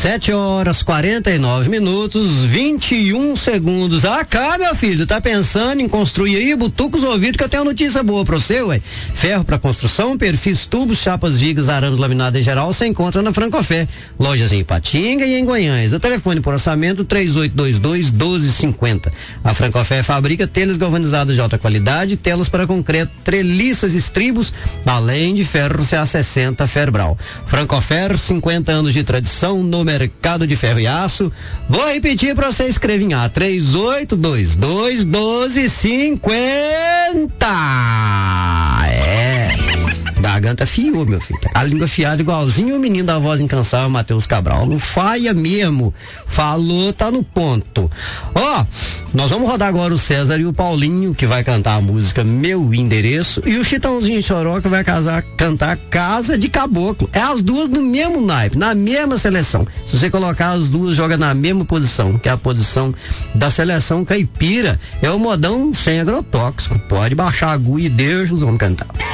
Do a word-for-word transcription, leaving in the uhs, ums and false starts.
Sete horas, quarenta e nove minutos, vinte e um segundos. Ah, cá, meu filho, tá pensando em construir aí? Butuca os ouvidos que eu tenho uma notícia boa pra você, ué. Ferro pra construção, perfis, tubos, chapas, vigas, arame, laminado em geral, você encontra na Francofé. Lojas em Ipatinga e em Goiânia. O telefone por orçamento três oito dois dois, um dois cinco zero. A Francofé fabrica telhas galvanizadas de alta qualidade, telas para concreto, treliças, estribos, além de ferro C A sessenta Ferbral. Francofé, cinquenta anos de tradição no mercado de ferro e aço. Vou repetir para você escrever em A, três oito dois dois, um dois cinco zero. É. Garganta fiou, meu filho. A língua fiada igualzinho o menino da voz incansável, Matheus Cabral. Não faia mesmo. Falou, tá no ponto. Ó, oh, nós vamos rodar agora o César e o Paulinho, que vai cantar a música Meu Endereço, e o Chitãozinho Choró, que vai casar, cantar Casa de Caboclo. É as duas no mesmo naipe, na mesma seleção. Se você colocar as duas, joga na mesma posição, que é a posição da seleção caipira. É o modão sem agrotóxico. Pode baixar a agulha e deixa os homens cantar.